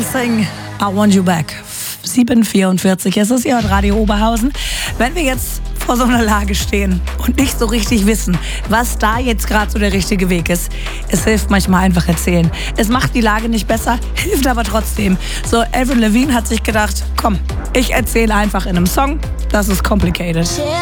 Sing I Want You Back. 7:44. Es ist ihr Radio Oberhausen. Wenn wir jetzt vor so einer Lage stehen und nicht so richtig wissen, was da jetzt gerade so der richtige Weg ist, es hilft manchmal einfach erzählen. Es macht die Lage nicht besser, hilft aber trotzdem. So, Avril Lavigne hat sich gedacht, komm, ich erzähle einfach in einem Song, das ist complicated.